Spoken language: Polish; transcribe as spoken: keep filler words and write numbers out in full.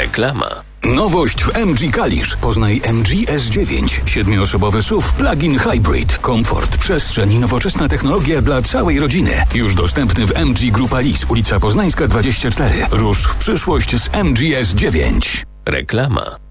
Reklama. Nowość w M G Kalisz. Poznaj M G S dziewięć. Siedmioosobowy S U V plug-in hybrid. Komfort, przestrzeń i nowoczesna technologia dla całej rodziny. Już dostępny w M G Grupa Lease, ulica Poznańska dwadzieścia cztery. Rusz w przyszłość z M G S dziewięć. Reklama.